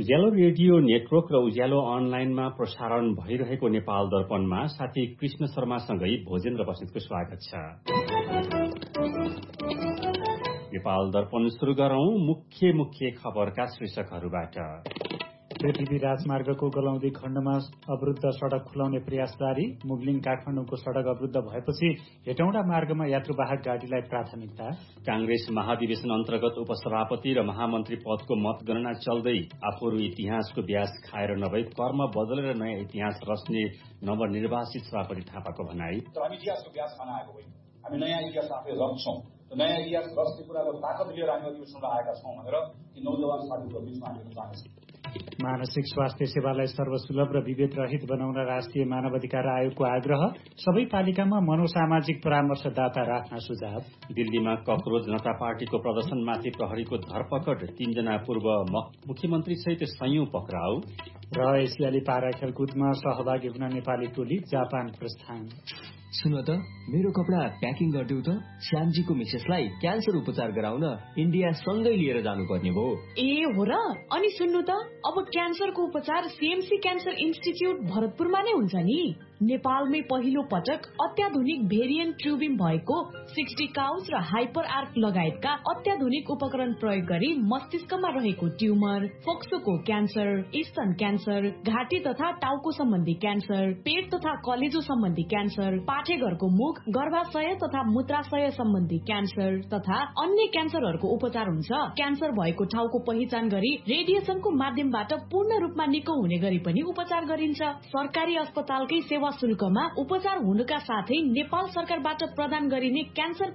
उज्यालो radio network र उज्यालो अनलाइनमा प्रसारण भइरहेको नेपाल दर्पणमा साथी कृष्ण शर्मासँगै भोजेन्द्र बस्नेतको स्वागत छ। नेपाल दर्पण सुरु गरौं मुख्य खबरका शीर्षकहरूबाट। पृथ्वी राजमार्गको गलौदी खण्डमा अवरुद्ध सड़क खुलाउने प्रयास जारी। मुगलिङ काठमाडौँको सड़क अवरुद्ध भएपछि हेटौँडा मार्गमा यात्रुवाहक गाड़ीलाई प्राथमिकता। कांग्रेस महाधिवेशन अन्तर्गत उपसभापति र महामन्त्री पदको मतगणना चल्दै आफूहरू इतिहासको ब्याज खाएर नभई कर्म बदलेर नयाँ इतिहास रच्ने नवनिर्वाचित सभापति थापाको भनाई। हामी इतिहासको ब्याज खान आएको होइन, हामी नयाँ इतिहास आफै रच्छौं। नयाँ इतिहास रच्ने कुराको ताकत लिएर हामी अधिवेशनमा आएका छौं भनेर ती नौजवान साथीहरूको बीचमा हामी चाहन्छौँ। मानसिक स्वास्थ्य सेवालाई सर्वसुलभ र विभेद रहित बनाउन राष्ट्रिय मानवाधिकार आयोगको आग्रह। सबै पालिकामा मनोसामाजिक परामर्शदाता राख्न सुझाव। दिल्लीमा कक्रोच जनता पार्टीको प्रदर्शनमाथि प्रहरीको धरपकड। 3 जना पूर्व मुख्यमन्त्री सहित संयौं पक्राउ। र एसियाली पारा खेलकुदमा सहभागी हुन नेपाली टोली जापान प्रस्थान। सुन त, मेरो कपडा प्याकिङ गरिदेऊ त। श्यामजीको मिसेसलाई क्यान्सर उपचार गराउन इन्डिया सँगै लिएर जानुपर्ने भयो। ए हो र? अनि सुन्नु त, अब क्यान्सरको उपचार सीएमसी क्यान्सर इन्स्टिच्युट भरतपुरमा नै हुन्छ नि। नेपालमै पहिलो पटक अत्याधुनिक भेरिएन्ट ट्युबिङ भएको 60 काउज र हाइपर आर्क लगायतका अत्याधुनिक उपकरण प्रयोग गरी मस्तिष्कमा रहेको ट्युमर, फोक्सोको क्यान्सर, स्तन क्यान्सर, घाँटी तथा टाउको सम्बन्धी क्यान्सर, पेट तथा कलेजो सम्बन्धी क्यान्सर, पाठेघरको मुख, गर्भाशय तथा मूत्राशय सम्बन्धी क्यान्सर तथा अन्य क्यान्सरहरूको उपचार हुन्छ। क्यान्सर भएको ठाउँको पहिचान गरी रेडिएसनको माध्यमबाट पूर्ण रूपमा निको हुने गरी पनि उपचार गरिन्छ। सरकारी अस्पतालकै सेवा शुल्कमा उपचार हुनुका साथै नेपाल सरकारबाट प्रदान गरिने क्यान्सर